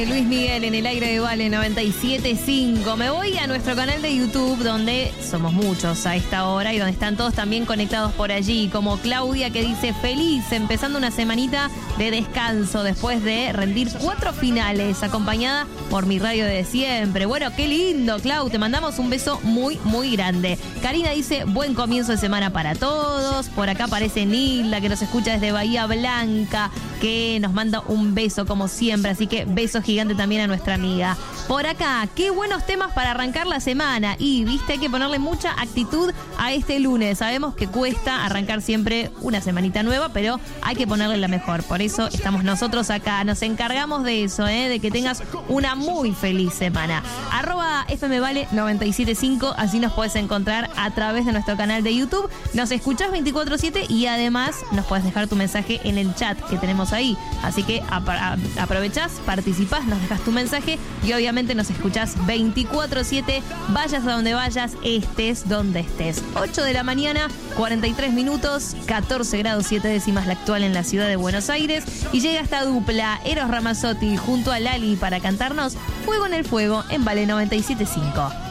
Luis Miguel en el aire de Vale 97.5. Me voy a nuestro canal de YouTube, donde somos muchos a esta hora y donde están todos también conectados por allí, como Claudia, que dice: feliz, empezando una semanita de descanso después de rendir 4 finales, acompañada por mi radio de siempre. Bueno, qué lindo, Clau, te mandamos un beso muy, muy grande. Karina dice: buen comienzo de semana para todos. Por acá aparece Nilda, que nos escucha desde Bahía Blanca, que nos manda un beso como siempre, así que beso gigante también a nuestra amiga. Por acá, qué buenos temas para arrancar la semana. Y viste, hay que ponerle mucha actitud a este lunes. Sabemos que cuesta arrancar siempre una semanita nueva, pero hay que ponerle la mejor. Por eso estamos nosotros acá, nos encargamos de eso, de que tengas una muy feliz semana. @FMVale975, así nos puedes encontrar a través de nuestro canal de YouTube. Nos escuchás 24/7 y además nos puedes dejar tu mensaje en el chat que tenemos ahí. Así que aprovechás, participás, nos dejas tu mensaje y obviamente nos escuchás 24/7, vayas a donde vayas, estés donde estés. 8 de la mañana, 43 minutos, 14 grados 7 décimas la actual en la ciudad de Buenos Aires, y llega esta dupla, Eros Ramazzotti junto a Lali, para cantarnos Fuego en el Fuego en Vale 97.5.